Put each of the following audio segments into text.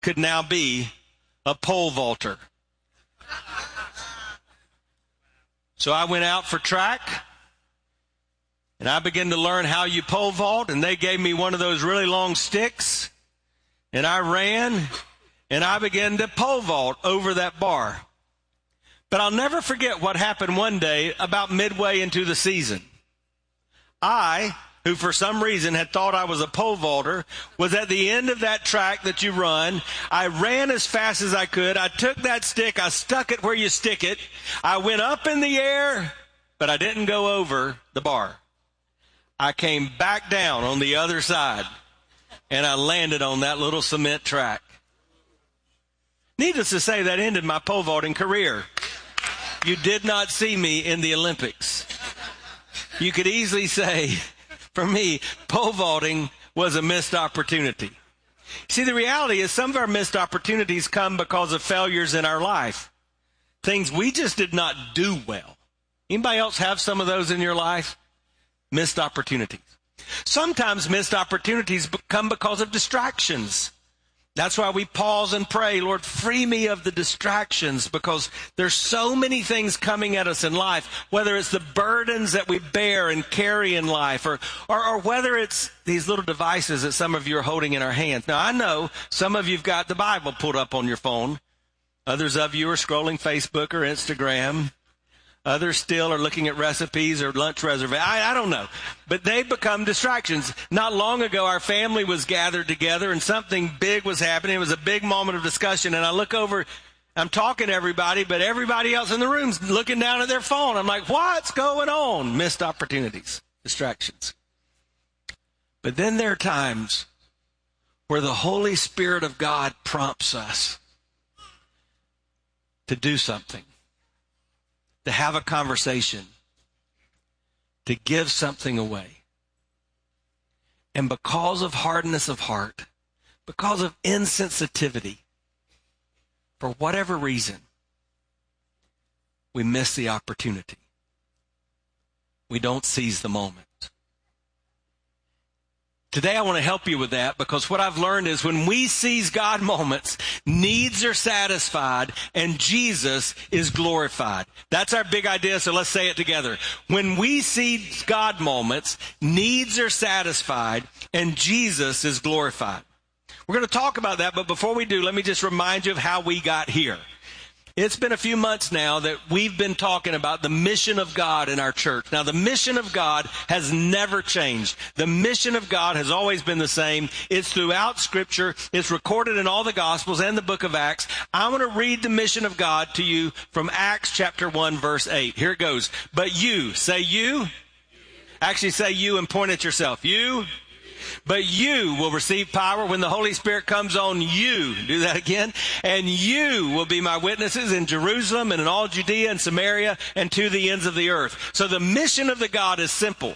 could now be a pole vaulter. So I went out for track, and I began to learn how you pole vault, and they gave me one of those really long sticks, and I ran, and I began to pole vault over that bar. But I'll never forget what happened one day about midway into the season. I, who for some reason had thought I was a pole vaulter, was at the end of that track that you run. I ran as fast as I could. I took that stick. I stuck it where you stick it. I went up in the air, but I didn't go over the bar. I came back down on the other side, and I landed on that little cement track. Needless to say, that ended my pole vaulting career. You did not see me in the Olympics. You could easily say, for me, pole vaulting was a missed opportunity. See, the reality is some of our missed opportunities come because of failures in our life. Things we just did not do well. Anybody else have some of those in your life? Missed opportunities. Sometimes missed opportunities come because of distractions. That's why we pause and pray, Lord, free me of the distractions, because there's so many things coming at us in life, whether it's the burdens that we bear and carry in life, or whether it's these little devices that some of you are holding in our hands. Now, I know some of you've got the Bible pulled up on your phone. Others of you are scrolling Facebook or Instagram. Others still are looking at recipes or lunch reservations. I don't know. But they become distractions. Not long ago, our family was gathered together and something big was happening. It was a big moment of discussion. And I look over, I'm talking to everybody, but everybody else in the room's looking down at their phone. I'm like, what's going on? Missed opportunities, distractions. But then there are times where the Holy Spirit of God prompts us to do something, to have a conversation, to give something away. And because of hardness of heart, because of insensitivity, for whatever reason, we miss the opportunity. We don't seize the moment. Today I want to help you with that, because what I've learned is when we seize God moments, needs are satisfied and Jesus is glorified. That's our big idea, so let's say it together. When we seize God moments, needs are satisfied and Jesus is glorified. We're going to talk about that, but before we do, let me just remind you of how we got here. It's been a few months now that we've been talking about the mission of God in our church. Now, the mission of God has never changed. The mission of God has always been the same. It's throughout Scripture. It's recorded in all the Gospels and the book of Acts. I want to read the mission of God to you from Acts chapter 1, verse 8. Here it goes. But you, say you. Actually say you and point at yourself. You. But you will receive power when the Holy Spirit comes on you. Do that again. And you will be my witnesses in Jerusalem and in all Judea and Samaria and to the ends of the earth. So the mission of the God is simple.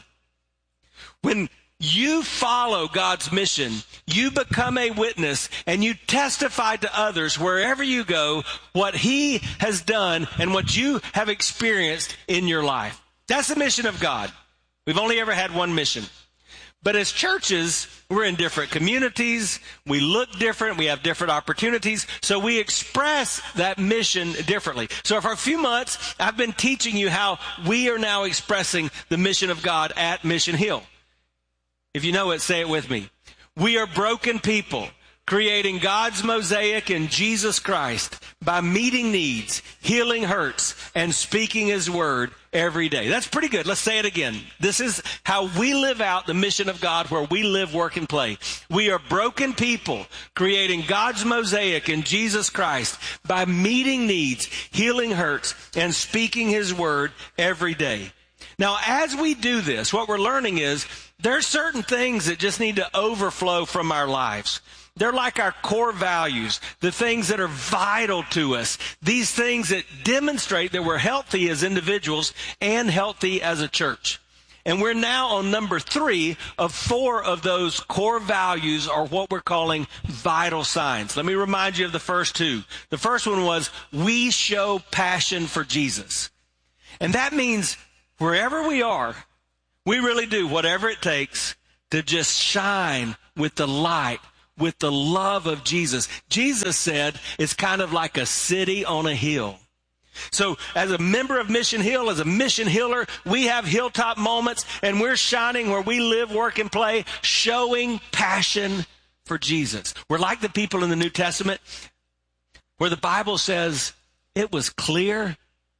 When you follow God's mission, you become a witness and you testify to others wherever you go what He has done and what you have experienced in your life. That's the mission of God. We've only ever had one mission. But as churches, we're in different communities, we look different, we have different opportunities, so we express that mission differently. So for a few months, I've been teaching you how we are now expressing the mission of God at Mission Hill. If you know it, say it with me. We are broken people, creating God's mosaic in Jesus Christ by meeting needs, healing hurts, and speaking His word every day. That's pretty good. Let's say it again. This is how we live out the mission of God where we live, work, and play. We are broken people creating God's mosaic in Jesus Christ by meeting needs, healing hurts, and speaking His word every day. Now, as we do this, what we're learning is there's certain things that just need to overflow from our lives. They're like our core values, the things that are vital to us, these things that demonstrate that we're healthy as individuals and healthy as a church. And we're now on number 3 of 4 of those core values, or what we're calling vital signs. Let me remind you of the first 2. The first one was we show passion for Jesus. And that means wherever we are, we really do whatever it takes to just shine with the light with the love of Jesus. Jesus said it's kind of like a city on a hill. So as a member of Mission Hill, as a mission healer, we have hilltop moments, and we're shining where we live, work, and play, showing passion for Jesus. We're like the people in the New Testament where the Bible says it was clear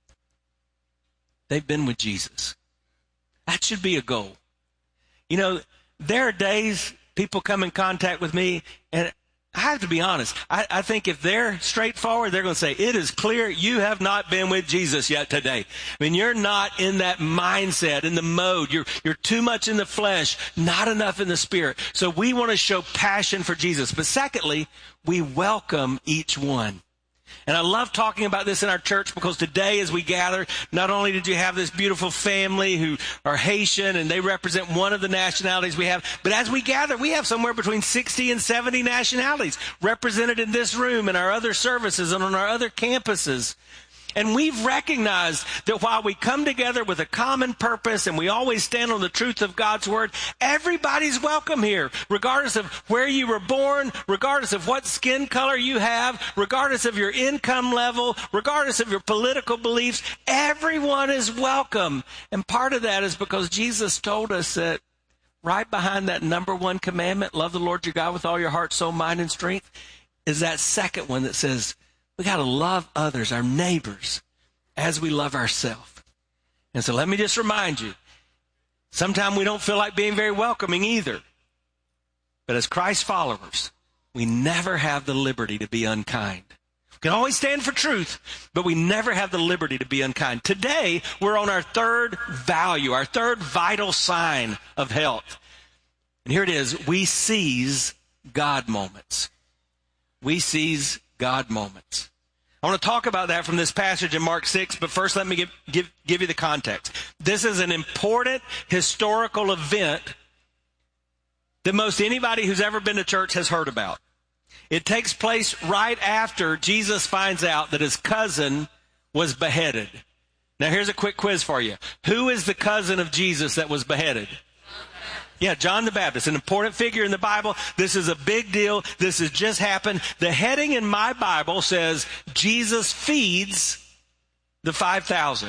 they've been with Jesus. That should be a goal. You know, there are days people come in contact with me, and I have to be honest. I think if they're straightforward, they're going to say, it is clear you have not been with Jesus yet today. I mean, you're not in that mindset, in the mode. You're too much in the flesh, not enough in the spirit. So we want to show passion for Jesus. But secondly, we welcome each one. And I love talking about this in our church because today as we gather, not only did you have this beautiful family who are Haitian and they represent one of the nationalities we have, but as we gather, we have somewhere between 60 and 70 nationalities represented in this room and our other services and on our other campuses. And we've recognized that while we come together with a common purpose and we always stand on the truth of God's word, everybody's welcome here, regardless of where you were born, regardless of what skin color you have, regardless of your income level, regardless of your political beliefs. Everyone is welcome. And part of that is because Jesus told us that right behind that number one commandment, love the Lord your God with all your heart, soul, mind, and strength, is that second one that says, we got to love others, our neighbors, as we love ourselves. And so let me just remind you, sometimes we don't feel like being very welcoming either. But as Christ followers, we never have the liberty to be unkind. We can always stand for truth, but we never have the liberty to be unkind. Today, we're on our third value, our third vital sign of health. And here it is, we seize God moments. We seize God moments. I want to talk about that from this passage in Mark 6, but first let me give you the context. This is an important historical event that most anybody who's ever been to church has heard about. It takes place right after Jesus finds out that his cousin was beheaded. Now here's a quick quiz for you. Who is the cousin of Jesus that was beheaded? Yeah, John the Baptist, an important figure in the Bible. This is a big deal. This has just happened. The heading in my Bible says, Jesus feeds the 5,000.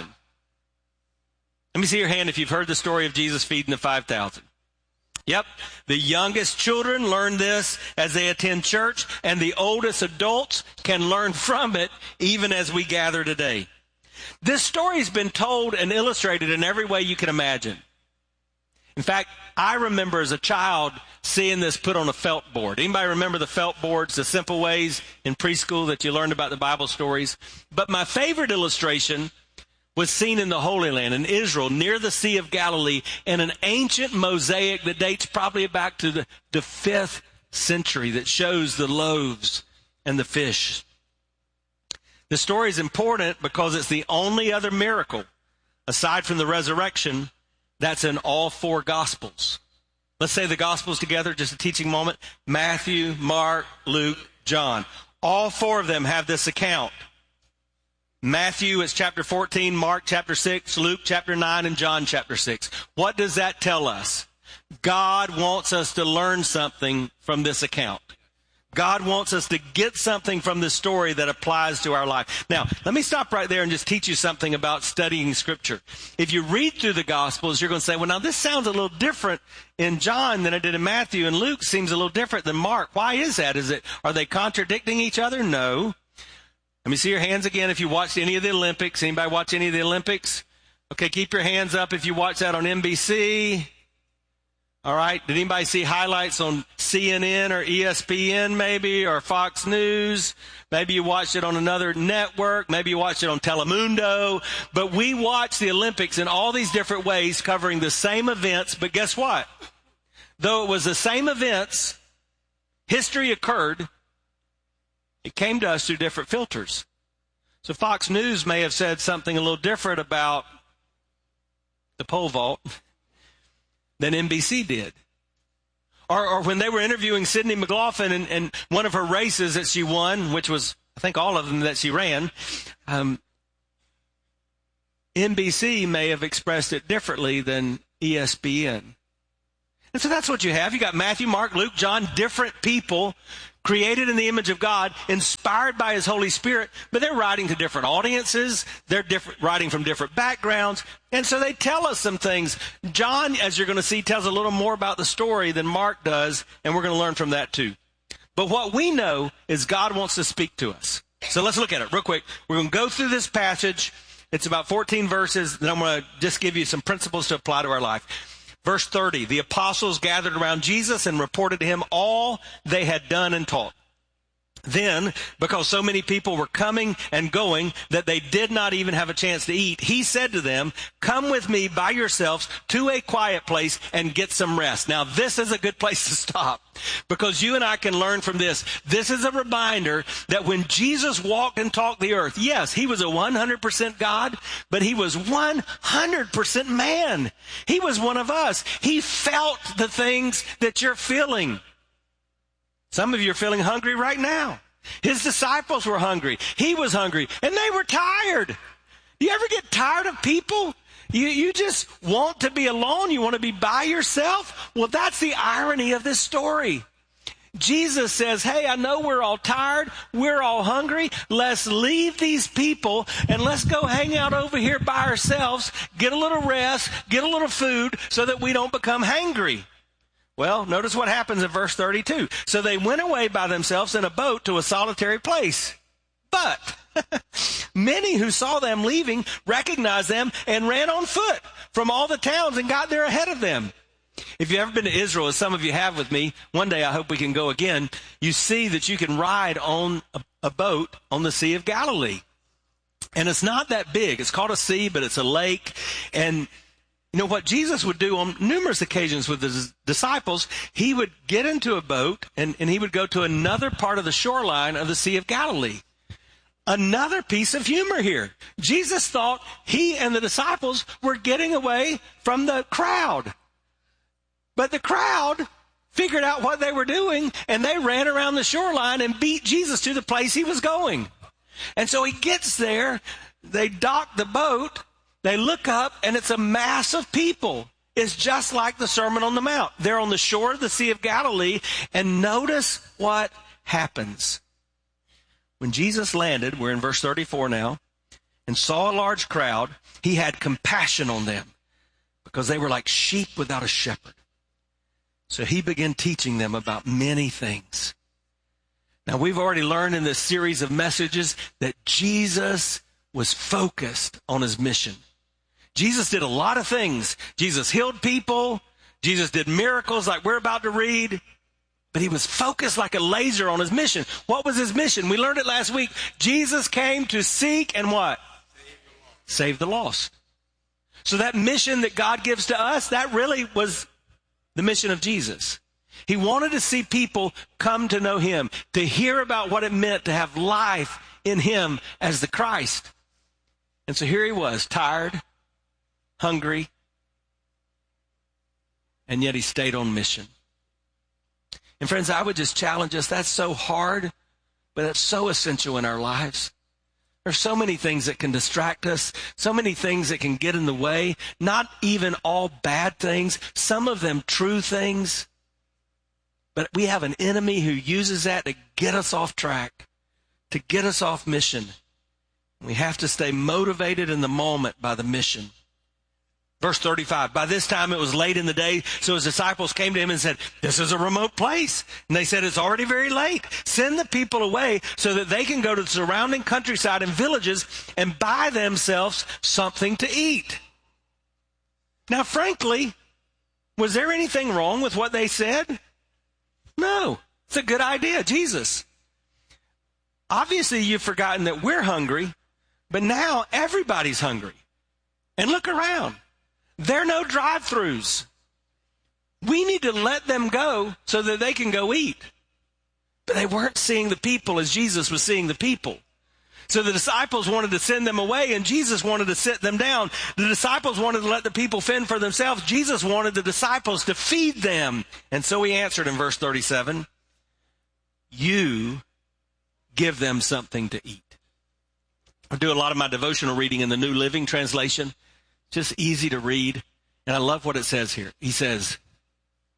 Let me see your hand if you've heard the story of Jesus feeding the 5,000. Yep, the youngest children learn this as they attend church, and the oldest adults can learn from it even as we gather today. This story has been told and illustrated in every way you can imagine. In fact, I remember as a child seeing this put on a felt board. Anybody remember the felt boards, the simple ways in preschool that you learned about the Bible stories? But my favorite illustration was seen in the Holy Land in Israel near the Sea of Galilee in an ancient mosaic that dates probably back to the 5th century that shows the loaves and the fish. The story is important because it's the only other miracle, aside from the resurrection, that's in all 4 Gospels. Let's say the Gospels together, just a teaching moment. Matthew, Mark, Luke, John. All 4 of them have this account. Matthew is chapter 14, Mark chapter 6, Luke chapter 9, and John chapter 6. What does that tell us? God wants us to learn something from this account. God wants us to get something from this story that applies to our life. Now, let me stop right there and just teach you something about studying Scripture. If you read through the Gospels, you're going to say, well, now this sounds a little different in John than it did in Matthew, and Luke seems a little different than Mark. Why is that? Are they contradicting each other? No. Let me see your hands again if you watched any of the Olympics. Anybody watch any of the Olympics? Okay, keep your hands up if you watch that on NBC. All right. Did anybody see highlights on CNN or ESPN maybe, or Fox News? Maybe you watched it on another network. Maybe you watched it on Telemundo. But we watch the Olympics in all these different ways, covering the same events. But guess what? Though it was the same events, history occurred. It came to us through different filters. So Fox News may have said something a little different about the pole vault than NBC did. Or when they were interviewing Sydney McLaughlin and one of her races that she won, which was, I think, all of them that she ran, NBC may have expressed it differently than ESPN. And so that's what you have. You got Matthew, Mark, Luke, John, different people created in the image of God, inspired by his Holy Spirit, but they're writing to different audiences. They're writing from different backgrounds. And so they tell us some things. John, as you're going to see, tells a little more about the story than Mark does, and we're going to learn from that too. But what we know is God wants to speak to us. So let's look at it real quick. We're going to go through this passage. It's about 14 verses. Then I'm going to just give you some principles to apply to our life. Verse 30, the apostles gathered around Jesus and reported to him all they had done and taught. Then, because so many people were coming and going that they did not even have a chance to eat, he said to them, come with me by yourselves to a quiet place and get some rest. Now, this is a good place to stop because you and I can learn from this. This is a reminder that when Jesus walked and talked the earth, yes, he was a 100% God, but he was 100% man. He was one of us. He felt the things that you're feeling. Some of you are feeling hungry right now. His disciples were hungry. He was hungry, and they were tired. You ever get tired of people? You just want to be alone. You want to be by yourself? Well, that's the irony of this story. Jesus says, hey, I know we're all tired. We're all hungry. Let's leave these people and let's go hang out over here by ourselves, get a little rest, get a little food so that we don't become hangry. Well, notice what happens in verse 32. So they went away by themselves in a boat to a solitary place. But many who saw them leaving recognized them and ran on foot from all the towns and got there ahead of them. If you've ever been to Israel, as some of you have with me, one day I hope we can go again, you see that you can ride on a boat on the Sea of Galilee. And it's not that big. It's called a sea, but it's a lake. And you know what Jesus would do on numerous occasions with his disciples, he would get into a boat and he would go to another part of the shoreline of the Sea of Galilee. Another piece of humor here. Jesus thought he and the disciples were getting away from the crowd. But the crowd figured out what they were doing and they ran around the shoreline and beat Jesus to the place he was going. And so he gets there, they dock the boat, they look up, and it's a mass of people. It's just like the Sermon on the Mount. They're on the shore of the Sea of Galilee, and notice what happens. When Jesus landed, we're in verse 34 now, and saw a large crowd, he had compassion on them because they were like sheep without a shepherd. So he began teaching them about many things. Now, we've already learned in this series of messages that Jesus was focused on his mission. Jesus did a lot of things. Jesus healed people. Jesus did miracles like we're about to read. But he was focused like a laser on his mission. What was his mission? We learned it last week. Jesus came to seek and what? Save the lost. So that mission that God gives to us, that really was the mission of Jesus. He wanted to see people come to know him, to hear about what it meant to have life in him as the Christ. And so here he was, tired, hungry, and yet he stayed on mission. And friends, I would just challenge us, that's so hard, but that's so essential in our lives. There's so many things that can distract us, so many things that can get in the way, not even all bad things, some of them true things. But we have an enemy who uses that to get us off track, to get us off mission. We have to stay motivated in the moment by the mission. Verse 35, by this time it was late in the day, so his disciples came to him and said, this is a remote place. And they said, it's already very late. Send the people away so that they can go to the surrounding countryside and villages and buy themselves something to eat. Now, frankly, was there anything wrong with what they said? No, it's a good idea, Jesus. Obviously, you've forgotten that we're hungry, but now everybody's hungry. And look around. There are no drive-thrus. We need to let them go so that they can go eat. But they weren't seeing the people as Jesus was seeing the people. So the disciples wanted to send them away, and Jesus wanted to sit them down. The disciples wanted to let the people fend for themselves. Jesus wanted the disciples to feed them. And so he answered in verse 37, you give them something to eat. I do a lot of my devotional reading in the New Living Translation. Just easy to read. And I love what it says here. He says,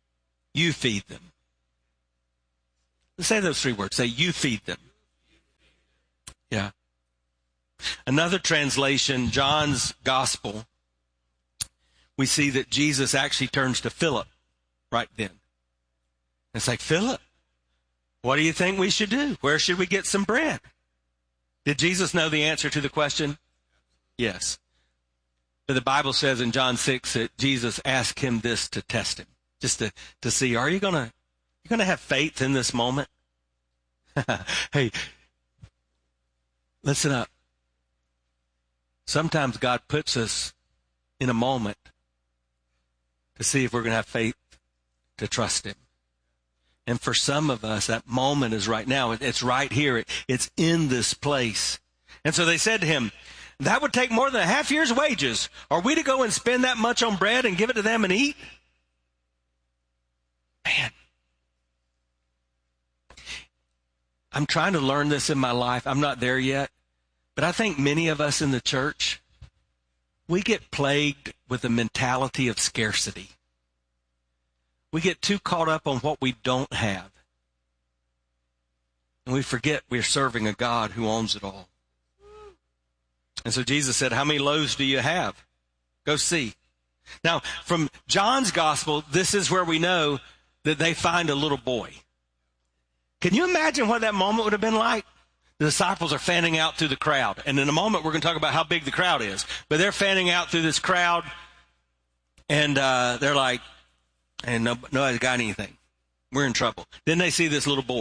You feed them. Let's say those three words. Say, you feed them. Yeah. Another translation, John's Gospel, we see that Jesus actually turns to Philip right then. It's like, Philip, what do you think we should do? Where should we get some bread? Did Jesus know the answer to the question? Yes. But the Bible says in John 6 that Jesus asked him this to test him, just to see, are you gonna have faith in this moment? Hey, listen up. Sometimes God puts us in a moment to see if we're going to have faith to trust him. And for some of us, that moment is right now. It's right here. It's in this place. And so they said to him, that would take more than a half year's wages. Are we to go and spend that much on bread and give it to them and eat? Man. I'm trying to learn this in my life. I'm not there yet. But I think many of us in the church, we get plagued with a mentality of scarcity. We get too caught up on what we don't have. And we forget we're serving a God who owns it all. And so Jesus said, how many loaves do you have? Go see. Now, from John's Gospel, this is where we know that they find a little boy. Can you imagine what that moment would have been like? The disciples are fanning out through the crowd. And in a moment, we're going to talk about how big the crowd is. But they're fanning out through this crowd. And they're like, and nobody's got anything. We're in trouble. Then they see this little boy.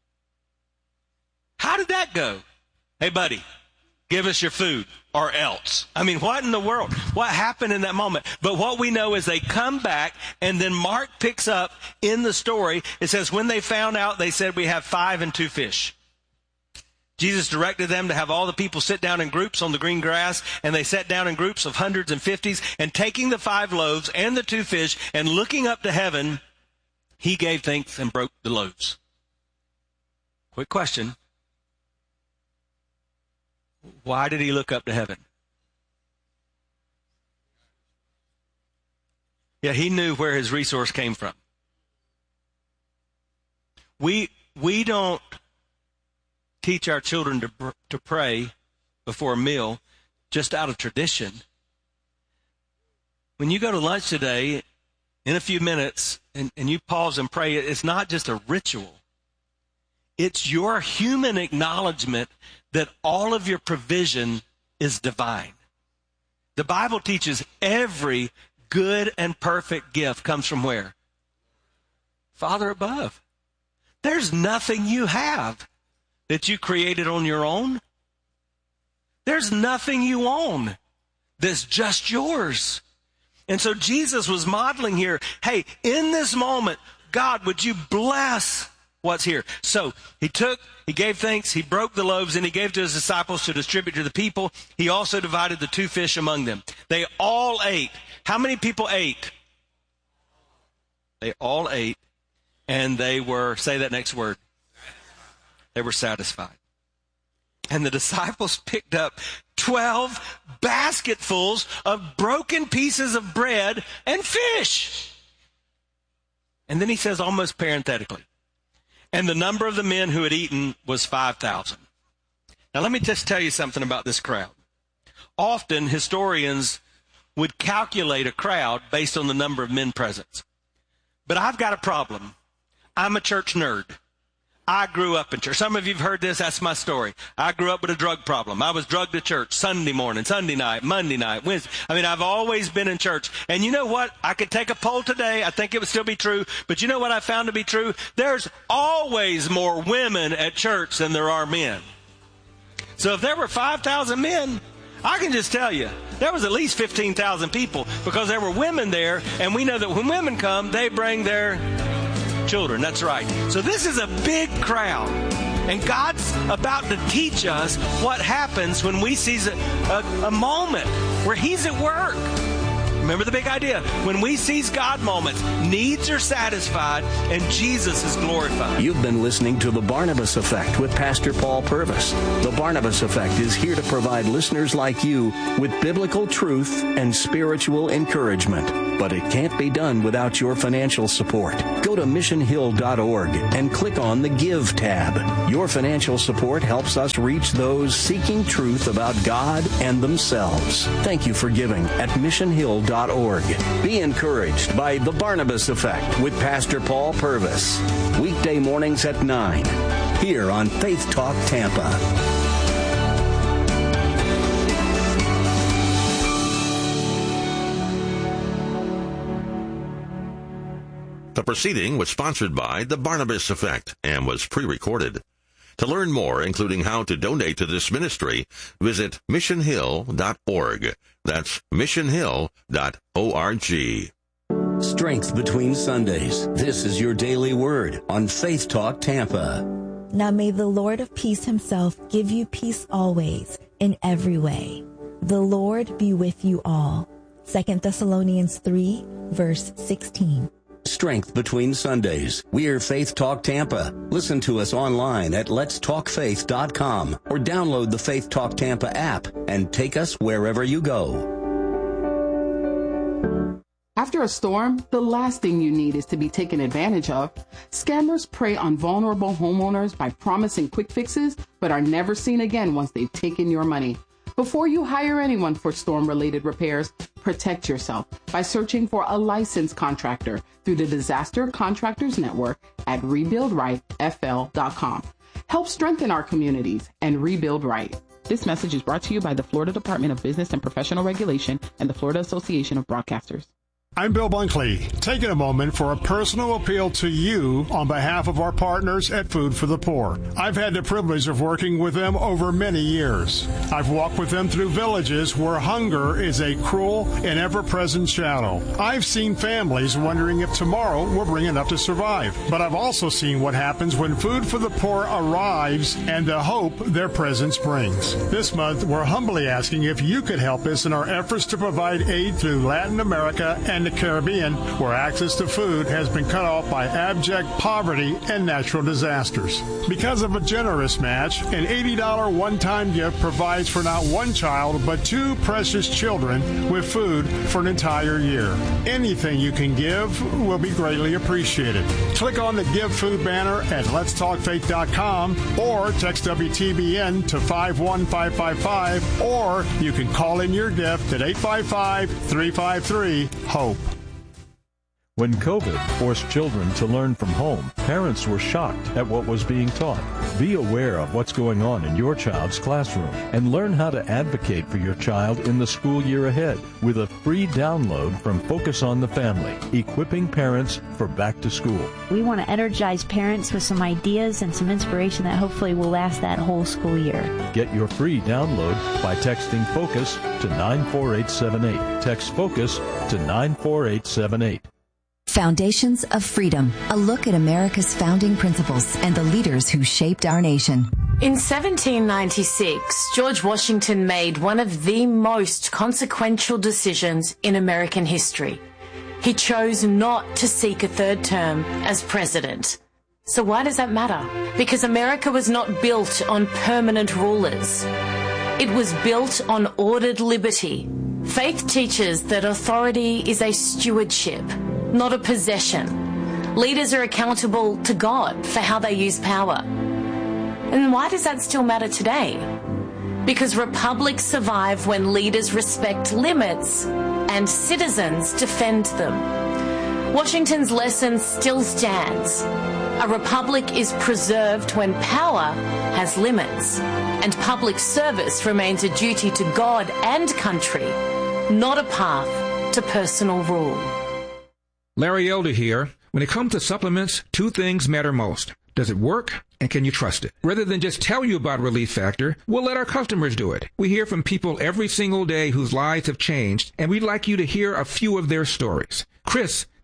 How did that go? Hey, buddy, give us your food or else. I mean, what in the world? What happened in that moment? But what we know is they come back, and then Mark picks up in the story. It says, when they found out, they said, we have 5 and 2 fish. Jesus directed them to have all the people sit down in groups on the green grass, and they sat down in groups of hundreds and fifties, and taking the 5 loaves and the 2 fish, and looking up to heaven, he gave thanks and broke the loaves. Quick question. Why did he look up to heaven? Yeah, he knew where his resource came from. We don't teach our children to pray before a meal just out of tradition. When you go to lunch today, in a few minutes, and you pause and pray, it's not just a ritual. It's your human acknowledgement that all of your provision is divine. The Bible teaches every good and perfect gift comes from where? Father above. There's nothing you have that you created on your own. There's nothing you own that's just yours. And so Jesus was modeling here, hey, in this moment, God, would you bless what's here? So he gave thanks, he broke the loaves, and he gave to his disciples to distribute to the people. He also divided the 2 fish among them. They all ate. How many people ate? They all ate, and they were, say that next word. They were satisfied. And the disciples picked up 12 basketfuls of broken pieces of bread and fish. And then he says almost parenthetically, and the number of the men who had eaten was 5,000. Now let me just tell you something about this crowd. Often historians would calculate a crowd based on the number of men present. But I've got a problem. I'm a church nerd. I grew up in church. Some of you have heard this. That's my story. I grew up with a drug problem. I was drugged to church Sunday morning, Sunday night, Monday night, Wednesday. I mean, I've always been in church. And you know what? I could take a poll today. I think it would still be true. But you know what I found to be true? There's always more women at church than there are men. So if there were 5,000 men, I can just tell you, there was at least 15,000 people because there were women there. And we know that when women come, they bring their children. That's right. So this is a big crowd. And God's about to teach us what happens when we see a moment where he's at work. Remember the big idea. When we seize God moments, needs are satisfied and Jesus is glorified. You've been listening to The Barnabas Effect with Pastor Paul Purvis. The Barnabas Effect is here to provide listeners like you with biblical truth and spiritual encouragement. But it can't be done without your financial support. Go to missionhill.org and click on the Give tab. Your financial support helps us reach those seeking truth about God and themselves. Thank you for giving at missionhill.org. Be encouraged by The Barnabas Effect with Pastor Paul Purvis. Weekday mornings at 9 here on Faith Talk Tampa. The proceeding was sponsored by The Barnabas Effect and was pre-recorded. To learn more, including how to donate to this ministry, visit missionhill.org. That's missionhill.org. Strength between Sundays. This is your daily word on Faith Talk Tampa. Now may the Lord of peace himself give you peace always, in every way. The Lord be with you all. 2 Thessalonians 3, verse 16. Strength between Sundays. We're Faith Talk Tampa. Listen to us online at letstalkfaith.com or download the Faith Talk Tampa app and take us wherever you go. After a storm, the last thing you need is to be taken advantage of. Scammers prey on vulnerable homeowners by promising quick fixes, but are never seen again once they've taken your money. Before you hire anyone for storm-related repairs, protect yourself by searching for a licensed contractor through the Disaster Contractors Network at rebuildrightfl.com. Help strengthen our communities and rebuild right. This message is brought to you by the Florida Department of Business and Professional Regulation and the Florida Association of Broadcasters. I'm Bill Bunkley, taking a moment for a personal appeal to you on behalf of our partners at Food for the Poor. I've had the privilege of working with them over many years. I've walked with them through villages where hunger is a cruel and ever-present shadow. I've seen families wondering if tomorrow will bring enough to survive. But I've also seen what happens when Food for the Poor arrives and the hope their presence brings. This month, we're humbly asking if you could help us in our efforts to provide aid through Latin America and the Caribbean, where access to food has been cut off by abject poverty and natural disasters. Because of a generous match, an $80 one-time gift provides for not one child, but two precious children with food for an entire year. Anything you can give will be greatly appreciated. Click on the Give Food banner at letstalkfaith.com or text WTBN to 51555, or you can call in your gift at 855-353-HOPE. When COVID forced children to learn from home, parents were shocked at what was being taught. Be aware of what's going on in your child's classroom and learn how to advocate for your child in the school year ahead with a free download from Focus on the Family, equipping parents for back to school. We want to energize parents with some ideas and some inspiration that hopefully will last that whole school year. Get your free download by texting FOCUS to 94878. Text FOCUS to 94878. Foundations of Freedom, a look at America's founding principles and the leaders who shaped our nation. In 1796, George Washington made one of the most consequential decisions in American history. He chose not to seek a third term as president. So why does that matter? Because America was not built on permanent rulers. It was built on ordered liberty. Faith teaches that authority is a stewardship, not a possession. Leaders are accountable to God for how they use power. And why does that still matter today? Because republics survive when leaders respect limits and citizens defend them. Washington's lesson still stands. A republic is preserved when power has limits, and public service remains a duty to God and country, not a path to personal rule. Larry Elder here. When it comes to supplements, two things matter most. Does it work, and can you trust it? Rather than just tell you about Relief Factor, we'll let our customers do it. We hear from people every single day whose lives have changed, and we'd like you to hear a few of their stories. Chris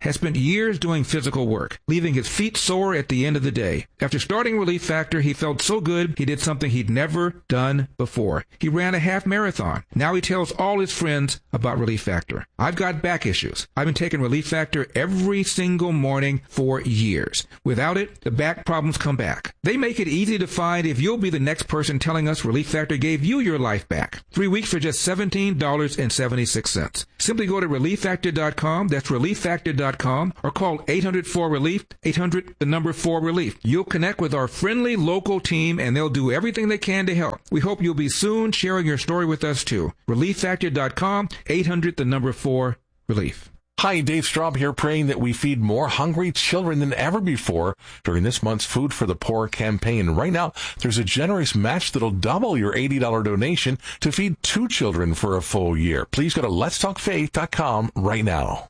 has spent years doing physical work, leaving his feet sore at the end of the day. After starting Relief Factor, he felt so good he did something he'd never done before. He ran a half marathon. Now he tells all his friends about Relief Factor. I've got back issues. I've been taking Relief Factor every single morning for years. Without it, the back problems come back. They make it easy to find if you'll be the next person telling us Relief Factor gave you your life back. 3 weeks for just $17.76. Simply go to ReliefFactor.com. That's ReliefFactor.com, or call 800-4RELIEF, 800-4RELIEF. You'll connect with our friendly local team, and they'll do everything they can to help. We hope you'll be soon sharing your story with us, too. ReliefFactor.com, 800-4RELIEF. Hi, Dave Straub here, praying that we feed more hungry children than ever before during this month's Food for the Poor campaign. Right now, there's a generous match that'll double your $80 donation to feed 2 children for a full year. Please go to letstalkfaith.com right now.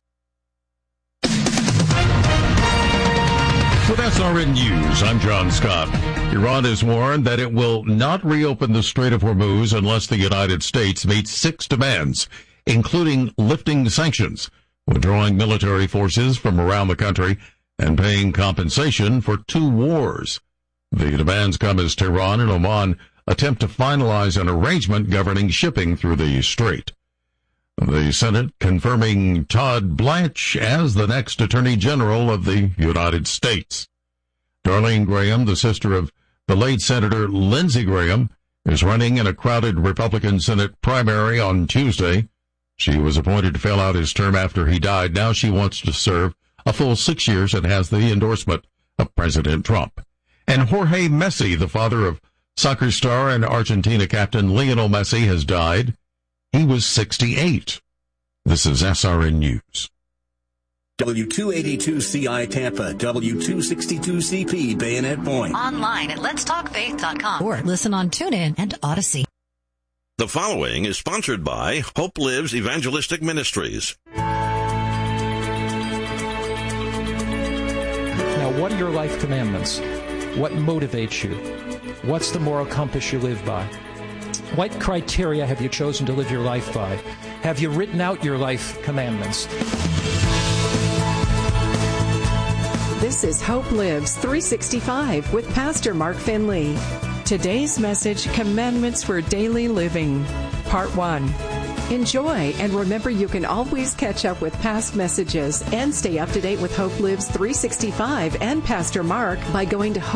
With SRN News, I'm John Scott. Iran has warned that it will not reopen the Strait of Hormuz unless the United States meets 6 demands, including lifting sanctions, withdrawing military forces from around the country, and paying compensation for 2 wars. The demands come as Tehran and Oman attempt to finalize an arrangement governing shipping through the strait. The Senate confirming Todd Blanche as the next Attorney General of the United States. Darlene Graham, the sister of the late Senator Lindsey Graham, is running in a crowded Republican Senate primary on Tuesday. She was appointed to fill out his term after he died. Now she wants to serve a full 6 years and has the endorsement of President Trump. And Jorge Messi, the father of soccer star and Argentina captain Lionel Messi, has died. He was 68. This is SRN News. W282CI Tampa, W262CP Bayonet Point. Online at letstalkfaith.com or listen on TuneIn and Odyssey. The following is sponsored by Hope Lives Evangelistic Ministries. Now, what are your life commandments? What motivates you? What's the moral compass you live by? What criteria have you chosen to live your life by? Have you written out your life commandments? This is Hope Lives 365 with Pastor Mark Finley. Today's message, Commandments for Daily Living, Part 1. Enjoy, and remember you can always catch up with past messages and stay up to date with Hope Lives 365 and Pastor Mark by going to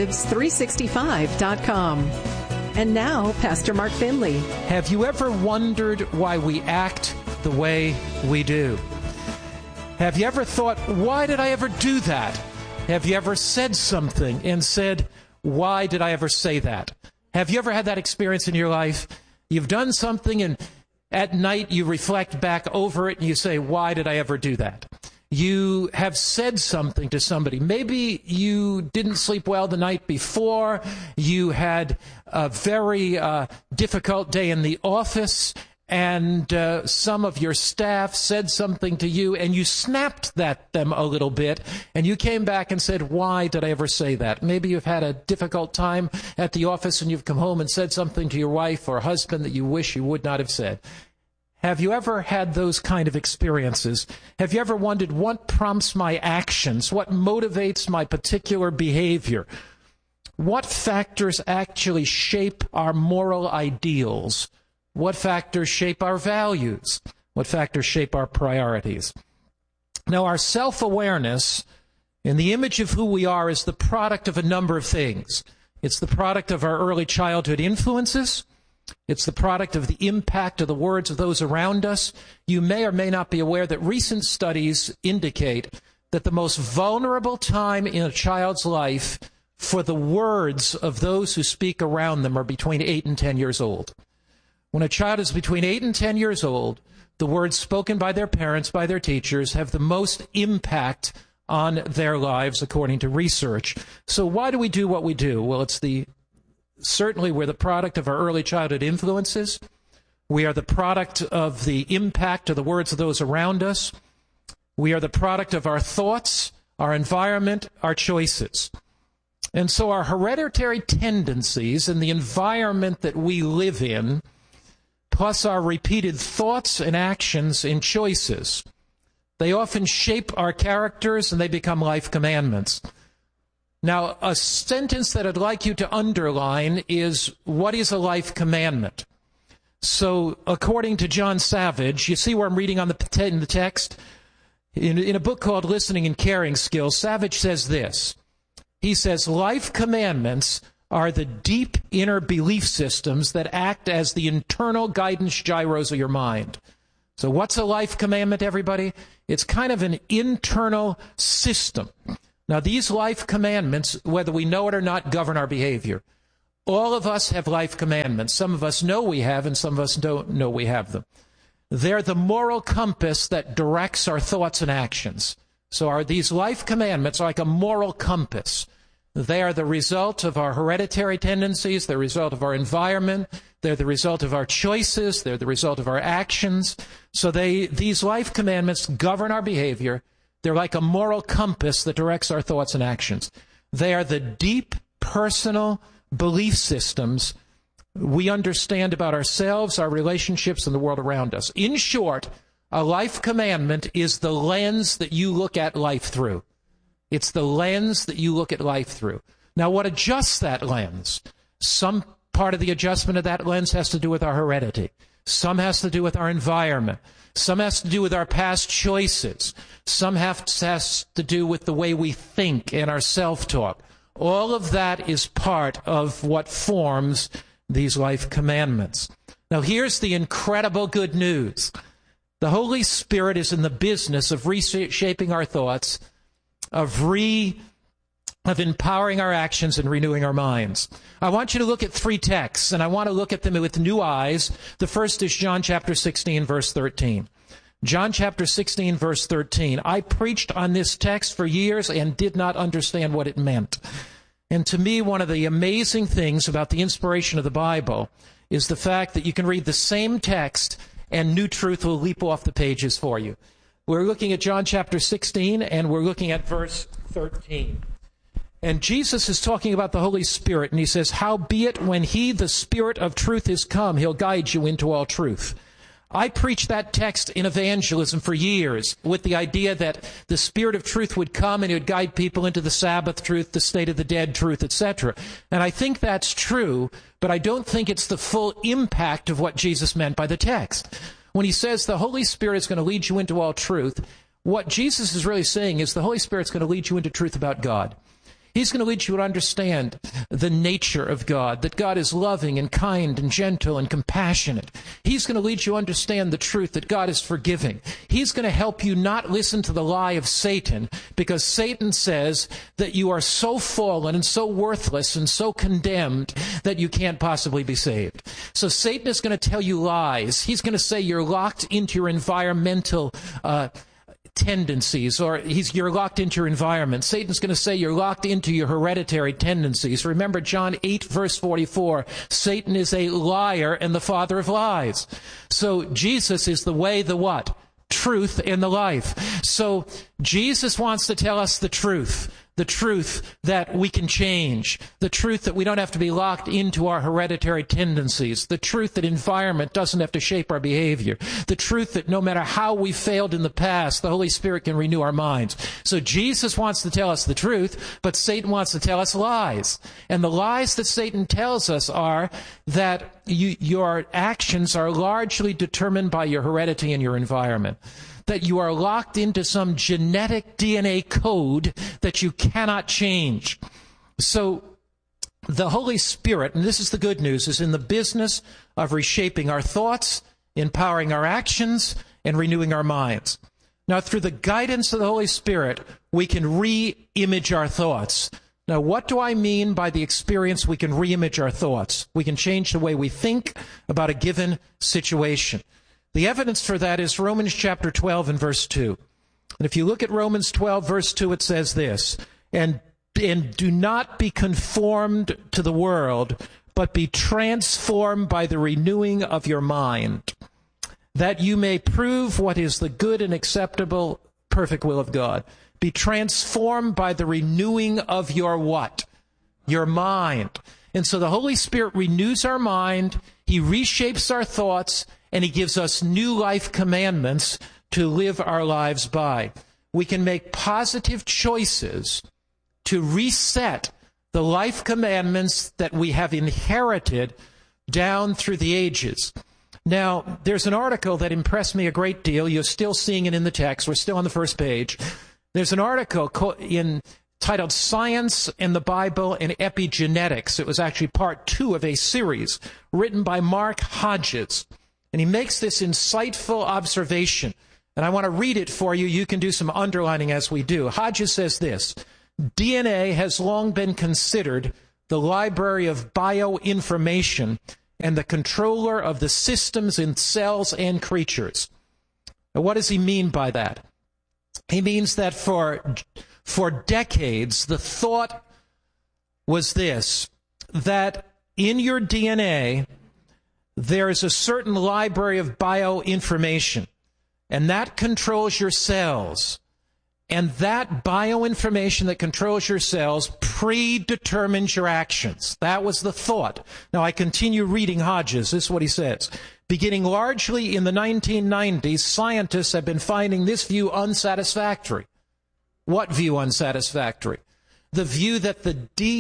hopelives365.com. And now, Pastor Mark Finley. Have you ever wondered why we act the way we do? Have you ever thought, why did I ever do that? Have you ever said something and said, why did I ever say that? Have you ever had that experience in your life? You've done something and at night you reflect back over it and you say, why did I ever do that? You have said something to somebody. Maybe you didn't sleep well the night before. You had a very difficult day in the office, and some of your staff said something to you, and you snapped at them a little bit, and you came back and said, why did I ever say that? Maybe you've had a difficult time at the office, and you've come home and said something to your wife or husband that you wish you would not have said. Have you ever had those kind of experiences? Have you ever wondered what prompts my actions? What motivates my particular behavior? What factors actually shape our moral ideals? What factors shape our values? What factors shape our priorities? Now, our self-awareness and the image of who we are is the product of a number of things. It's the product of our early childhood influences. It's the product of the impact of the words of those around us. You may or may not be aware that recent studies indicate that the most vulnerable time in a child's life for the words of those who speak around them are between 8 and 10 years old. When a child is between 8 and 10 years old, the words spoken by their parents, by their teachers, have the most impact on their lives, according to research. So why do we do what we do? Well, certainly we're the product of our early childhood influences. We are the product of the impact of the words of those around us. We are the product of our thoughts, our environment, our choices. And so our hereditary tendencies and the environment that we live in, plus our repeated thoughts and actions and choices, They often shape our characters, and they become life commandments. Now, a sentence that I'd like you to underline is, what is a life commandment? So, according to John Savage, you see where I'm reading in the text? In a book called Listening and Caring Skills, Savage says this. He says, life commandments are the deep inner belief systems that act as the internal guidance gyros of your mind. So what's a life commandment, everybody? It's kind of an internal system. Now, these life commandments, whether we know it or not, govern our behavior. All of us have life commandments. Some of us know we have, and some of us don't know we have them. They're the moral compass that directs our thoughts and actions. So these life commandments are like a moral compass. They are the result of our hereditary tendencies. They're the result of our environment. They're the result of our choices. They're the result of our actions. So these life commandments govern our behavior. They're like a moral compass that directs our thoughts and actions. They are the deep personal belief systems we understand about ourselves, our relationships, and the world around us. In short, a life commandment is the lens that you look at life through. It's the lens that you look at life through. Now, what adjusts that lens? Some part of the adjustment of that lens has to do with our heredity. Some has to do with our environment. Some has to do with our past choices. Some has to do with the way we think and our self-talk. All of that is part of what forms these life commandments. Now, here's the incredible good news. The Holy Spirit is in the business of reshaping our thoughts, of empowering our actions and renewing our minds. I want you to look at 3 texts, and I want to look at them with new eyes. The first is John chapter 16, verse 13. John chapter 16, verse 13. I preached on this text for years and did not understand what it meant. And to me, one of the amazing things about the inspiration of the Bible is the fact that you can read the same text and new truth will leap off the pages for you. We're looking at John chapter 16, and we're looking at verse 13. And Jesus is talking about the Holy Spirit, and he says, howbeit when he, the Spirit of truth, is come, he'll guide you into all truth. I preached that text in evangelism for years with the idea that the Spirit of truth would come and it would guide people into the Sabbath truth, the state of the dead truth, etc. And I think that's true, but I don't think it's the full impact of what Jesus meant by the text. When he says the Holy Spirit is going to lead you into all truth, what Jesus is really saying is the Holy Spirit is going to lead you into truth about God. He's going to lead you to understand the nature of God, that God is loving and kind and gentle and compassionate. He's going to lead you to understand the truth that God is forgiving. He's going to help you not listen to the lie of Satan, because Satan says that you are so fallen and so worthless and so condemned that you can't possibly be saved. So Satan is going to tell you lies. He's going to say you're locked into your environmental tendencies, or you're locked into your environment. Satan's going to say you're locked into your hereditary tendencies. Remember John 8, verse 44, Satan is a liar and the father of lies. So Jesus is the way, the what? Truth, and the life. So Jesus wants to tell us the truth that we can change, the truth that we don't have to be locked into our hereditary tendencies, the truth that environment doesn't have to shape our behavior, the truth that no matter how we failed in the past, the Holy Spirit can renew our minds. So Jesus wants to tell us the truth, but Satan wants to tell us lies. And the lies that Satan tells us are that your actions are largely determined by your heredity and your environment, that you are locked into some genetic DNA code that you cannot change. So the Holy Spirit, and this is the good news, is in the business of reshaping our thoughts, empowering our actions, and renewing our minds. Now, through the guidance of the Holy Spirit, we can re-image our thoughts. Now, what do I mean by the experience we can re-image our thoughts? We can change the way we think about a given situation. The evidence for that is Romans chapter 12 and verse 2. And if you look at Romans 12, verse 2, it says this, and do not be conformed to the world, but be transformed by the renewing of your mind, that you may prove what is the good and acceptable, perfect will of God. Be transformed by the renewing of your what? Your mind. And so the Holy Spirit renews our mind, He reshapes our thoughts, and He gives us new life commandments to live our lives by. We can make positive choices to reset the life commandments that we have inherited down through the ages. Now, there's an article that impressed me a great deal. You're still seeing it in the text. We're still on the first page. There's an article titled Science and the Bible and Epigenetics. It was actually part 2 of a series written by Mark Hodges. And he makes this insightful observation. And I want to read it for you. You can do some underlining as we do. Hodges says this: DNA has long been considered the library of bioinformation and the controller of the systems in cells and creatures. Now, what does he mean by that? He means that for decades, the thought was this, that in your DNA, there is a certain library of bioinformation, and that controls your cells. And that bioinformation that controls your cells predetermines your actions. That was the thought. Now, I continue reading Hodges. This is what he says. Beginning largely in the 1990s, scientists have been finding this view unsatisfactory. What view unsatisfactory? The view that the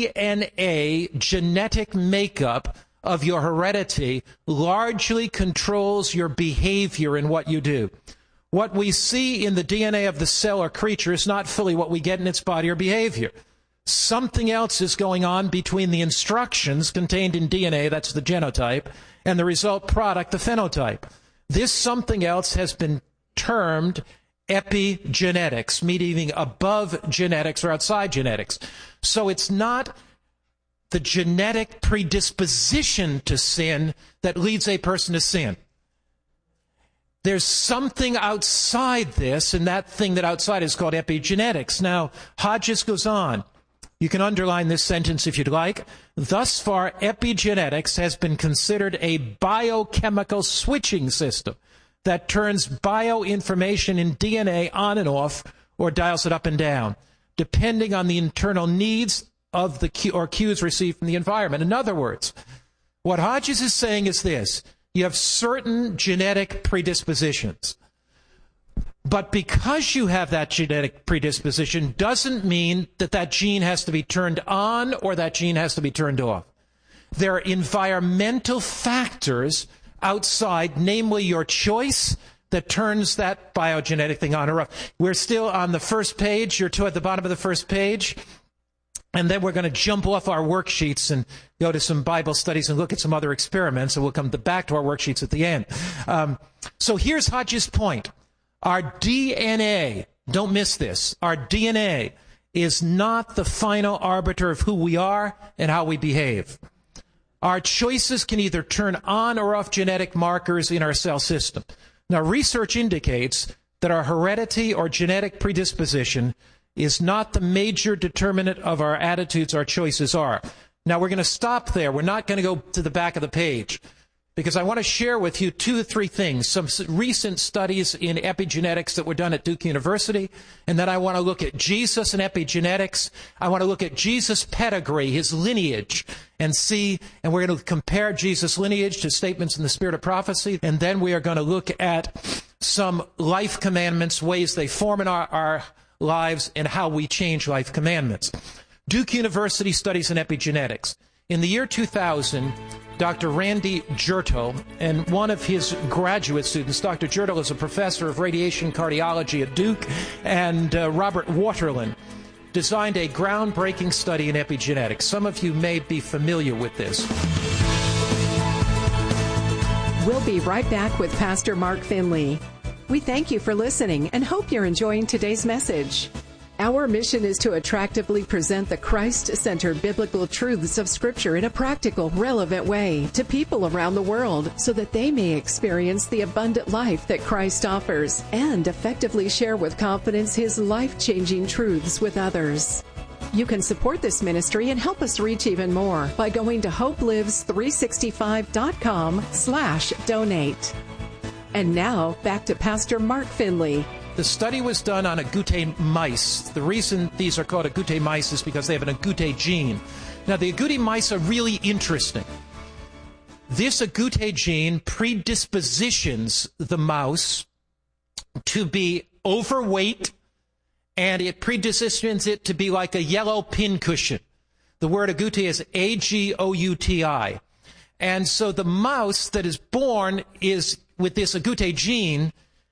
DNA genetic makeup of your heredity largely controls your behavior and what you do. What we see in the DNA of the cell or creature is not fully what we get in its body or behavior. Something else is going on between the instructions contained in DNA, that's the genotype, and the result product, the phenotype. This something else has been termed epigenetics, meaning above genetics or outside genetics. So it's not the genetic predisposition to sin that leads a person to sin. There's something outside this, and that thing that outside is called epigenetics. Now, Hodges goes on. You can underline this sentence if you'd like. Thus far, epigenetics has been considered a biochemical switching system that turns bioinformation in DNA on and off, or dials it up and down, depending on the internal needs of the cues received from the environment. In other words, what Hodges is saying is this: you have certain genetic predispositions. But because you have that genetic predisposition doesn't mean that that gene has to be turned on or that gene has to be turned off. There are environmental factors outside, namely your choice, that turns that biogenetic thing on or off. We're still on the first page. You're at the bottom of the first page. And then we're going to jump off our worksheets and go to some Bible studies and look at some other experiments, and we'll come back to our worksheets at the end. So here's Hodges' point. Our DNA, don't miss this, our DNA is not the final arbiter of who we are and how we behave. Our choices can either turn on or off genetic markers in our cell system. Now, research indicates that our heredity or genetic predisposition is not the major determinant of our attitudes, our choices are. Now, we're going to stop there. We're not going to go to the back of the page, because I want to share with you 2 or 3 things, some recent studies in epigenetics that were done at Duke University, and then I want to look at Jesus and epigenetics. I want to look at Jesus' pedigree, his lineage, and we're going to compare Jesus' lineage to statements in the Spirit of Prophecy, and then we are going to look at some life commandments, ways they form in our lives, and how we change life commandments. Duke University studies in epigenetics. In the year 2000, Dr. Randy Jertel and one of his graduate students, Dr. Jertel is a professor of radiation cardiology at Duke, and Robert Waterland, designed a groundbreaking study in epigenetics. Some of you may be familiar with this. We'll be right back with Pastor Mark Finley. We thank you for listening and hope you're enjoying today's message. Our mission is to attractively present the Christ-centered biblical truths of Scripture in a practical, relevant way to people around the world so that they may experience the abundant life that Christ offers and effectively share with confidence His life-changing truths with others. You can support this ministry and help us reach even more by going to hopelives365.com/donate. And now, back to Pastor Mark Finley. The study was done on agouti mice. The reason these are called agouti mice is because they have an agouti gene. Now, the agouti mice are really interesting. This agouti gene predispositions the mouse to be overweight, and it predispositions it to be like a yellow pincushion. The word agouti is A-G-O-U-T-I. And so the mouse that is born is with this agouti gene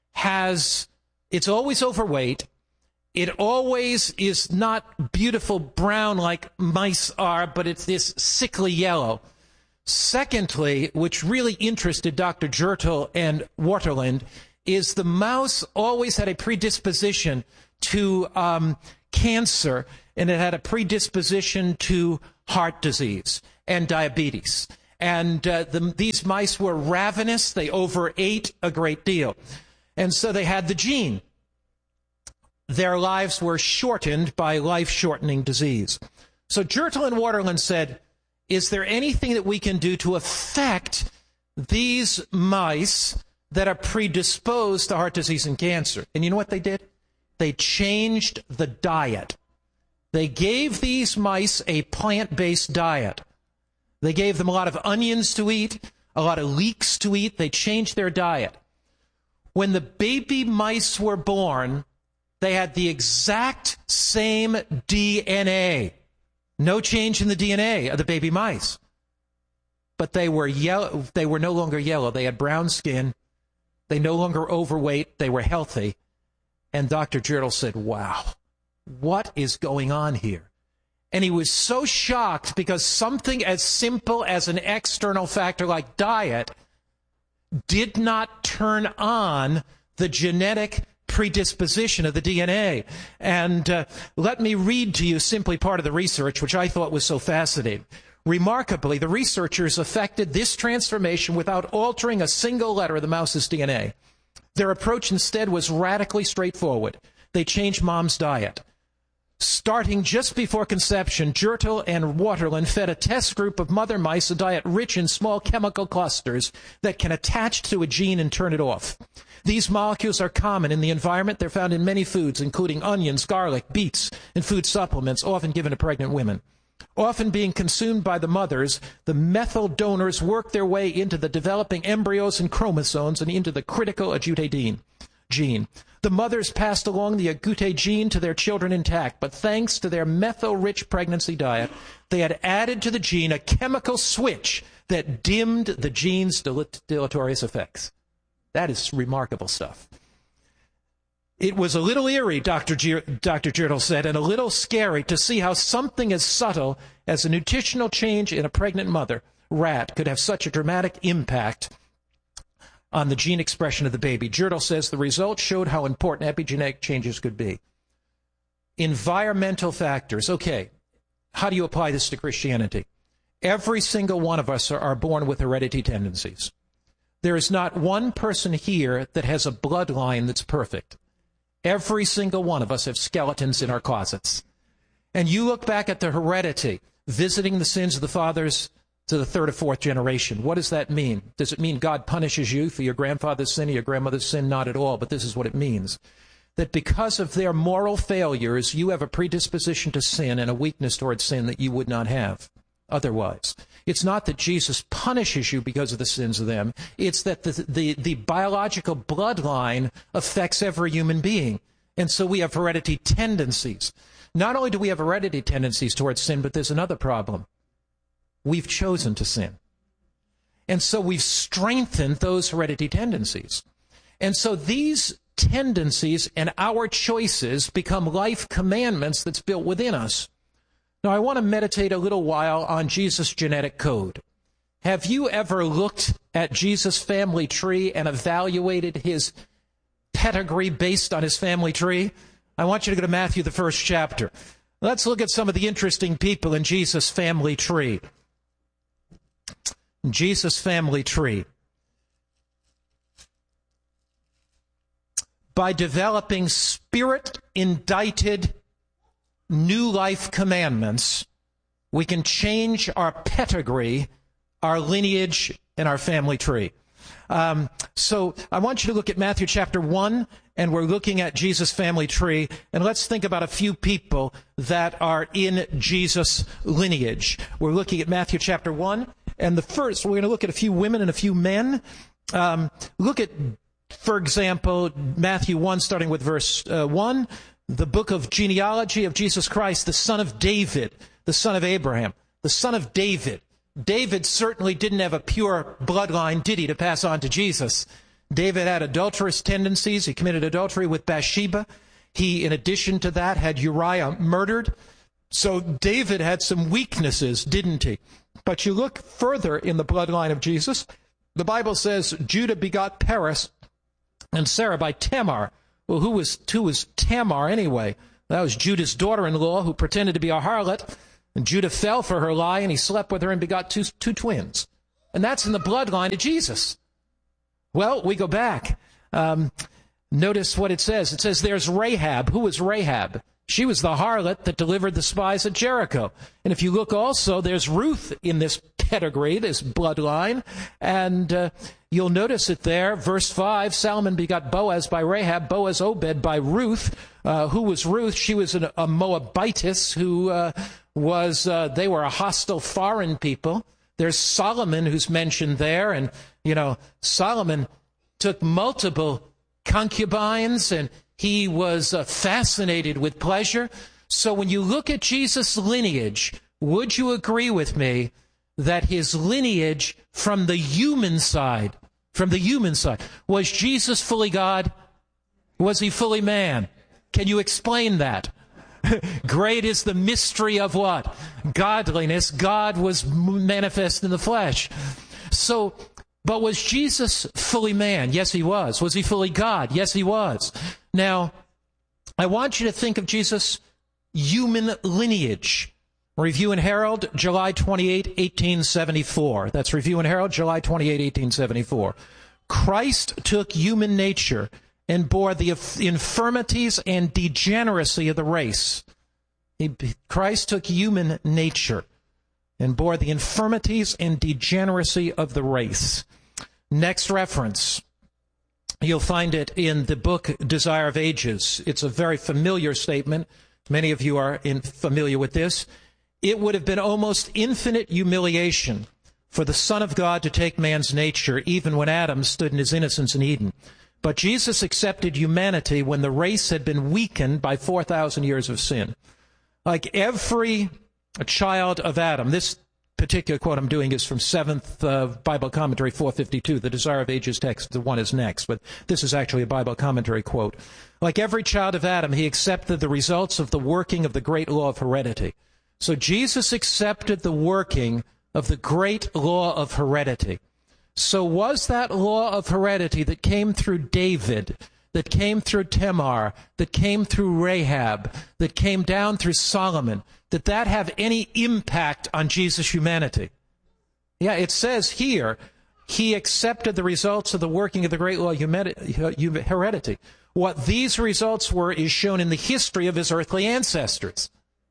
it's always overweight. It always is not beautiful brown like mice are, but it's this sickly yellow. Secondly, which really interested Dr. Jertel and Waterland, is the mouse always had a predisposition to cancer, and it had a predisposition to heart disease and diabetes. And these mice were ravenous. They overate a great deal. And so they had the gene. Their lives were shortened by life-shortening disease. So Jertel and Waterland said, is there anything that we can do to affect these mice that are predisposed to heart disease and cancer? And you know what they did? They changed the diet. They gave these mice a plant-based diet. They gave them a lot of onions to eat, a lot of leeks to eat. They changed their diet. When the baby mice were born, they had the exact same DNA. No change in the DNA of the baby mice. But they were yellow. They were no longer yellow. They had brown skin. They no longer overweight. They were healthy. And Dr. Jertel said, wow, what is going on here? And he was so shocked because something as simple as an external factor like diet did not turn on the genetic predisposition of the DNA. And let me read to you simply part of the research, which I thought was so fascinating. Remarkably, the researchers effected this transformation without altering a single letter of the mouse's DNA. Their approach instead was radically straightforward. They changed mom's diet. Starting just before conception, Jertel and Waterland fed a test group of mother mice a diet rich in small chemical clusters that can attach to a gene and turn it off. These molecules are common in the environment. They're found in many foods, including onions, garlic, beets, and food supplements, often given to pregnant women. Often being consumed by the mothers, the methyl donors work their way into the developing embryos and chromosomes and into the critical agouti gene. The mothers passed along the agouti gene to their children intact, but thanks to their methyl-rich pregnancy diet, they had added to the gene a chemical switch that dimmed the gene's deleterious effects. That is remarkable stuff. It was a little eerie, Dr. Jertel said, and a little scary to see how something as subtle as a nutritional change in a pregnant mother rat could have such a dramatic impact on the gene expression of the baby. Jertel says the results showed how important epigenetic changes could be. Environmental factors. Okay, how do you apply this to Christianity? Every single one of us are born with heredity tendencies. There is not one person here that has a bloodline that's perfect. Every single one of us have skeletons in our closets. And you look back at the heredity, visiting the sins of the fathers to the third or fourth generation. What does that mean? Does it mean God punishes you for your grandfather's sin or your grandmother's sin? Not at all, but this is what it means. That because of their moral failures, you have a predisposition to sin and a weakness towards sin that you would not have otherwise. It's not that Jesus punishes you because of the sins of them. It's that the biological bloodline affects every human being. And so we have heredity tendencies. Not only do we have heredity tendencies towards sin, but there's another problem. We've chosen to sin. And so we've strengthened those heredity tendencies. And so these tendencies and our choices become life commandments that's built within us. Now, I want to meditate a little while on Jesus' genetic code. Have you ever looked at Jesus' family tree and evaluated his pedigree based on his family tree? I want you to go to Matthew, the first chapter. Let's look at some of the interesting people in Jesus' family tree. Jesus' family tree. By developing spirit-indicted new life commandments, we can change our pedigree, our lineage, and our family tree. So I want you to look at Matthew chapter 1, and we're looking at Jesus' family tree, and let's think about a few people that are in Jesus' lineage. We're looking at Matthew chapter 1, and the first, we're going to look at a few women and a few men. Look at For example, Matthew 1, starting with verse 1, the book of genealogy of Jesus Christ, the son of David, the son of Abraham, the son of David. David certainly didn't have a pure bloodline, did he, to pass on to Jesus? David had adulterous tendencies. He committed adultery with Bathsheba. He, in addition to that, had Uriah murdered. So David had some weaknesses, didn't he? But you look further in the bloodline of Jesus, the Bible says Judah begot Perez and Sarah by Tamar. Well, who was Tamar anyway? That was Judah's daughter-in-law who pretended to be a harlot. And Judah fell for her lie, and he slept with her and begot two twins. And that's in the bloodline of Jesus. Well, we go back. Notice what it says. It says there's Rahab. Who was Rahab? She was the harlot that delivered the spies at Jericho. And if you look also, there's Ruth in this pedigree, this bloodline. And you'll notice it there. Verse 5, Salmon begot Boaz by Rahab, Boaz Obed by Ruth. Who was Ruth? She was a Moabitess who they were a hostile foreign people. There's Solomon who's mentioned there. And, Solomon took multiple concubines, and he was fascinated with pleasure. So when you look at Jesus' lineage, would you agree with me that his lineage from the human side, was Jesus fully God? Was he fully man? Can you explain that? Great is the mystery of what? Godliness. God was manifest in the flesh. So, but was Jesus fully man? Yes, he was. Was he fully God? Yes, he was. Now, I want you to think of Jesus' human lineage. Review and Herald, July 28, 1874. That's Review and Herald, July 28, 1874. Christ took human nature and bore the infirmities and degeneracy of the race. Christ took human nature and bore the infirmities and degeneracy of the race. Next reference, you'll find it in the book Desire of Ages. It's a very familiar statement. Many of you are familiar with this. It would have been almost infinite humiliation for the Son of God to take man's nature, even when Adam stood in his innocence in Eden. But Jesus accepted humanity when the race had been weakened by 4,000 years of sin. Like every child of Adam, this particular quote I'm doing is from 7th Bible Commentary 452, the Desire of Ages text. The one is next, but this is actually a Bible commentary quote. Like every child of Adam, he accepted the results of the working of the great law of heredity. So Jesus accepted the working of the great law of heredity. So was that law of heredity that came through David, that came through Tamar, that came through Rahab, that came down through Solomon, did that have any impact on Jesus' humanity? Yeah, it says here, he accepted the results of the working of the great law of heredity. What these results were is shown in the history of his earthly ancestors.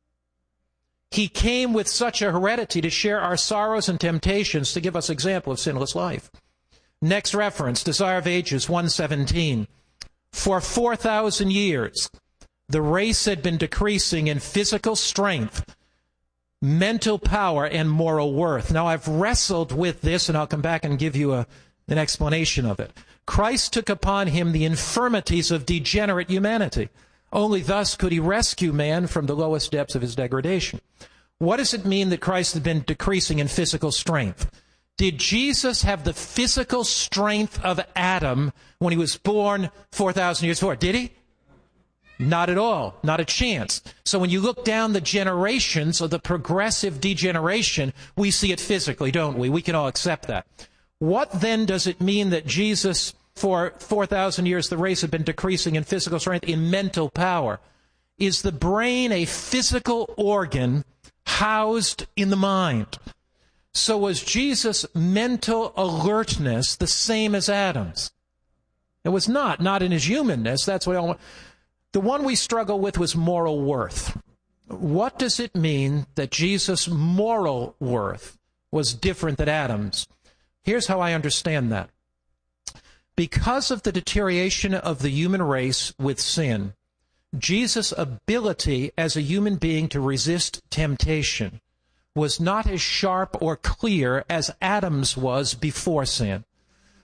He came with such a heredity to share our sorrows and temptations, to give us example of sinless life. Next reference, Desire of Ages 1:17. For 4,000 years, the race had been decreasing in physical strength, mental power, and moral worth. Now, I've wrestled with this, and I'll come back and give you an explanation of it. Christ took upon him the infirmities of degenerate humanity. Only thus could he rescue man from the lowest depths of his degradation. What does it mean that Christ had been decreasing in physical strength? Did Jesus have the physical strength of Adam when he was born 4,000 years before? Did he? Not at all. Not a chance. So when you look down the generations of the progressive degeneration, we see it physically, don't we? We can all accept that. What then does it mean that Jesus, for 4,000 years, the race had been decreasing in physical strength, in mental power? Is the brain a physical organ housed in the mind? So was Jesus' mental alertness the same as Adam's? It was not in his humanness. That's what I want. The one we struggle with was moral worth. What does it mean that Jesus' moral worth was different than Adam's? Here's how I understand that. Because of the deterioration of the human race with sin, Jesus' ability as a human being to resist temptation was not as sharp or clear as Adam's was before sin.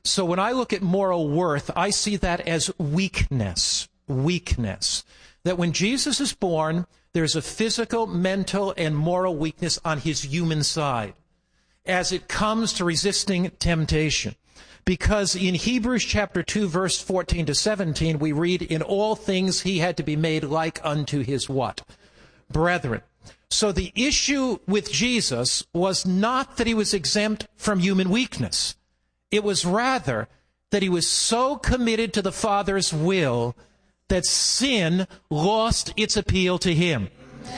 So when I look at moral worth, I see that as weakness. Weakness. That when Jesus is born, there's a physical, mental, and moral weakness on his human side as it comes to resisting temptation. Because in Hebrews chapter 2, verse 14 to 17, we read, in all things he had to be made like unto his what? Brethren. So the issue with Jesus was not that he was exempt from human weakness. It was rather that he was so committed to the Father's will that sin lost its appeal to him.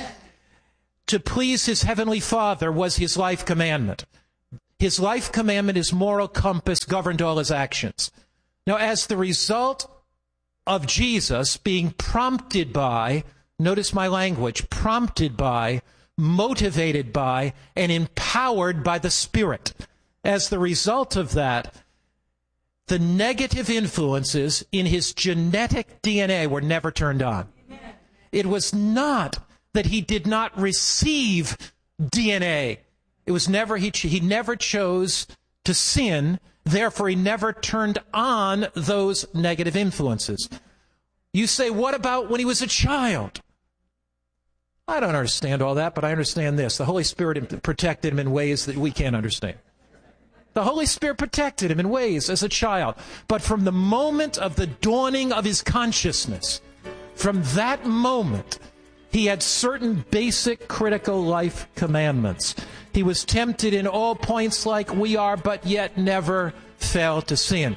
To please his heavenly Father was his life commandment. His life commandment, his moral compass, governed all his actions. Now, as the result of Jesus being prompted by, notice my language, prompted by, motivated by, and empowered by the Spirit, as the result of that, the negative influences in his genetic DNA were never turned on. It was not that he did not receive DNA. It was never, he never chose to sin, therefore he never turned on those negative influences. You say, what about when he was a child? I don't understand all that, but I understand this. The Holy Spirit protected him in ways that we can't understand. The Holy Spirit protected him in ways as a child. But from the moment of the dawning of his consciousness, from that moment, he had certain basic critical life commandments. He was tempted in all points like we are, but yet never fell to sin.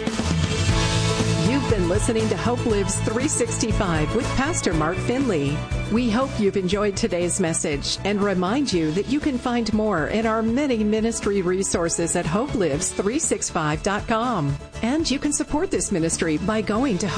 You've been listening to Hope Lives 365 with Pastor Mark Finley. We hope you've enjoyed today's message and remind you that you can find more in our many ministry resources at hopelives365.com. And you can support this ministry by going to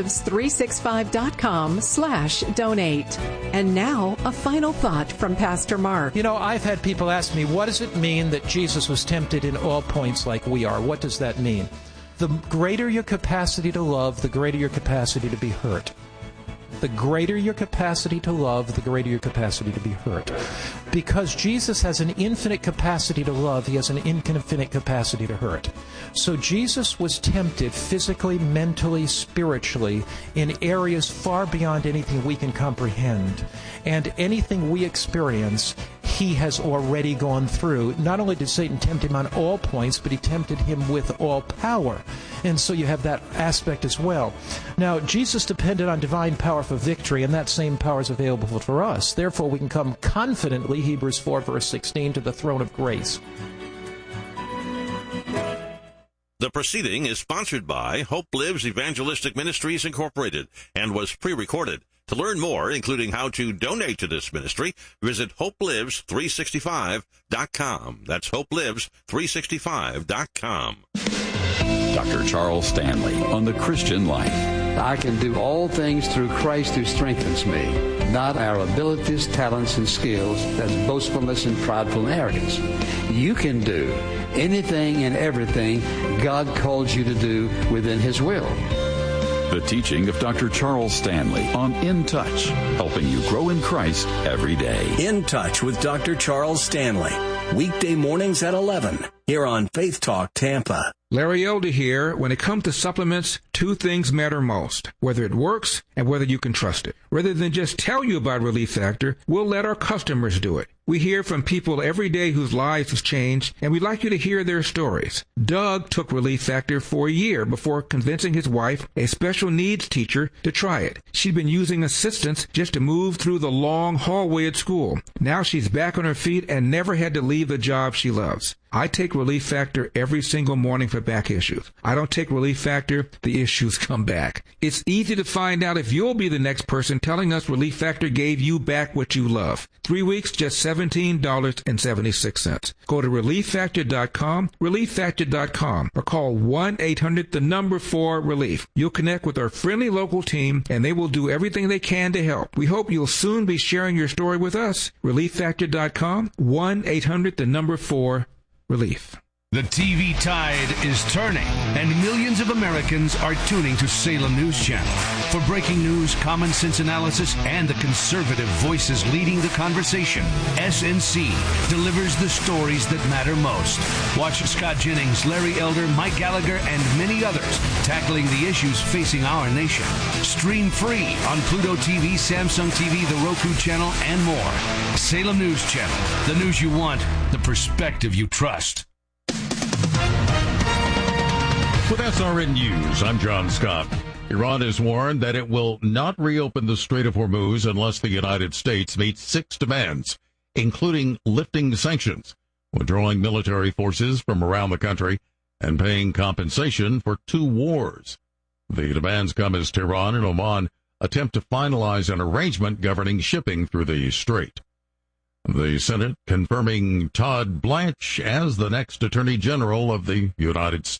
hopelives365.com/donate. And now, a final thought from Pastor Mark. You know, I've had people ask me, what does it mean that Jesus was tempted in all points like we are? What does that mean? The greater your capacity to love, the greater your capacity to be hurt. The greater your capacity to love, the greater your capacity to be hurt. Because Jesus has an infinite capacity to love, he has an infinite capacity to hurt. So Jesus was tempted physically, mentally, spiritually, in areas far beyond anything we can comprehend. And anything we experience, he has already gone through. Not only did Satan tempt him on all points, but he tempted him with all power. And so you have that aspect as well. Now, Jesus depended on divine power for victory, and that same power is available for us. Therefore, we can come confidently, Hebrews 4, verse 16, to the throne of grace. The proceeding is sponsored by Hope Lives Evangelistic Ministries, Incorporated, and was pre-recorded. To learn more, including how to donate to this ministry, visit hopelives365.com. That's hopelives365.com. Dr. Charles Stanley on the Christian life. I can do all things through Christ who strengthens me, not our abilities, talents, and skills. That's boastfulness and prideful arrogance. You can do anything and everything God calls you to do within His will. The teaching of Dr. Charles Stanley on In Touch, helping you grow in Christ every day. In Touch with Dr. Charles Stanley, weekday mornings at 11, here on Faith Talk Tampa. Larry Elder here. When it comes to supplements, two things matter most: whether it works and whether you can trust it. Rather than just tell you about Relief Factor, we'll let our customers do it. We hear from people every day whose lives have changed, and we'd like you to hear their stories. Doug took Relief Factor for a year before convincing his wife, a special needs teacher, to try it. She'd been using assistance just to move through the long hallway at school. Now she's back on her feet and never had to leave the job she loves. I take Relief Factor every single morning for back issues. I don't take Relief Factor, the issues come back. It's easy to find out if you'll be the next person telling us Relief Factor gave you back what you love. 3 weeks, just $17.76. Go to ReliefFactor.com, ReliefFactor.com, or call 1-800-4RELIEF. You'll connect with our friendly local team, and they will do everything they can to help. We hope you'll soon be sharing your story with us. ReliefFactor.com, 1-800-4RELIEF. The TV tide is turning, and millions of Americans are tuning to Salem News Channel. For breaking news, common sense analysis, and the conservative voices leading the conversation, SNC delivers the stories that matter most. Watch Scott Jennings, Larry Elder, Mike Gallagher, and many others tackling the issues facing our nation. Stream free on Pluto TV, Samsung TV, the Roku channel, and more. Salem News Channel, the news you want, the perspective you trust. With SRN News, I'm John Scott. Iran has warned that it will not reopen the Strait of Hormuz unless the United States meets 6 demands, including lifting sanctions, withdrawing military forces from around the country, and paying compensation for 2 wars. The demands come as Tehran and Oman attempt to finalize an arrangement governing shipping through the strait. The Senate confirming Todd Blanche as the next Attorney General of the United States.